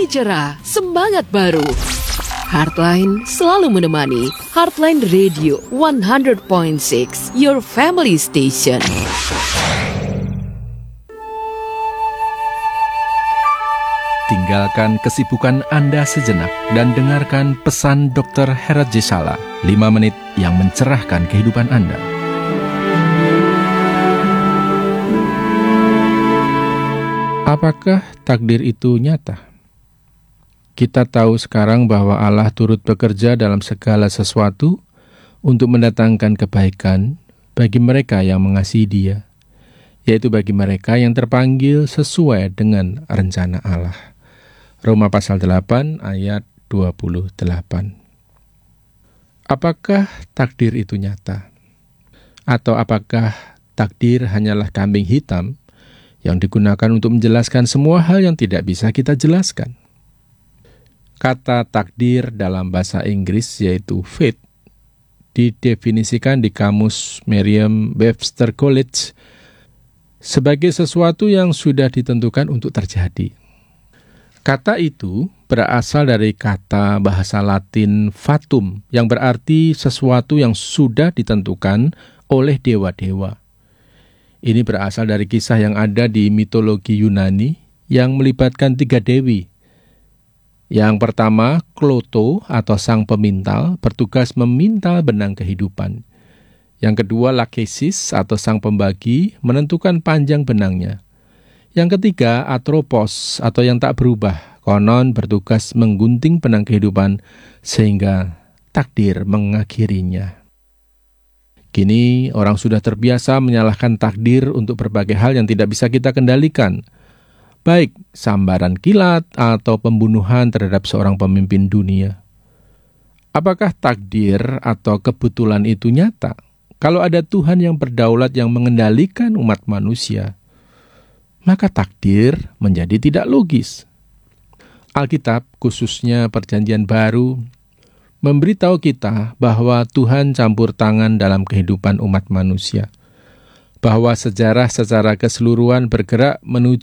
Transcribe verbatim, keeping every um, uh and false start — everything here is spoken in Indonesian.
hati cerah, semangat baru. Heartline selalu menemani. Heartline Radio seratus koma enam, your family station. Tinggalkan kesibukan Anda sejenak dan dengarkan pesan dokter Herat Jesala, lima menit yang mencerahkan kehidupan Anda. Apakah takdir itu nyata? Kita tahu sekarang bahwa Allah turut bekerja dalam segala sesuatu untuk mendatangkan kebaikan bagi mereka yang mengasihi Dia, yaitu bagi mereka yang terpanggil sesuai dengan rencana Allah. Roma pasal delapan ayat dua puluh delapan. Apakah takdir itu nyata? Atau apakah takdir hanyalah kambing hitam yang digunakan untuk menjelaskan semua hal yang tidak bisa kita jelaskan? Kata takdir dalam bahasa Inggris yaitu fate didefinisikan di kamus Merriam-Webster College sebagai sesuatu yang sudah ditentukan untuk terjadi. Kata itu berasal dari kata bahasa Latin fatum yang berarti sesuatu yang sudah ditentukan oleh dewa-dewa. Ini berasal dari kisah yang ada di mitologi Yunani yang melibatkan tiga dewi. Yang pertama, Kloto atau sang pemintal bertugas memintal benang kehidupan. Yang kedua, Lachesis atau sang pembagi menentukan panjang benangnya. Yang ketiga, Atropos atau yang tak berubah, konon bertugas menggunting benang kehidupan sehingga takdir mengakhirinya. Kini orang sudah terbiasa menyalahkan takdir untuk berbagai hal yang tidak bisa kita kendalikan, baik sambaran kilat atau pembunuhan terhadap seorang pemimpin dunia. Apakah takdir atau kebetulan itu nyata? Kalau ada Tuhan yang berdaulat yang mengendalikan umat manusia, maka takdir menjadi tidak logis. Alkitab, khususnya Perjanjian Baru, memberitahu kita bahwa Tuhan campur tangan dalam kehidupan umat manusia, bahwa sejarah secara keseluruhan bergerak menuju